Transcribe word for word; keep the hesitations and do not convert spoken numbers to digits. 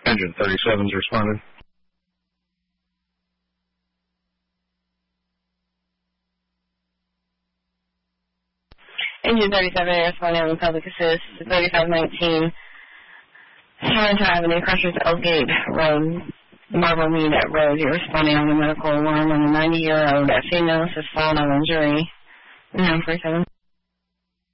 Engine thirty-seven's responded. Engine thirty-seven responding on the public assist, thirty-five nineteen, Torrento Avenue, crushes Elgate Road, Marble Mead Road. You're responding on the medical alarm on the ninety-year-old female has fallen on injury. nine forty-seven.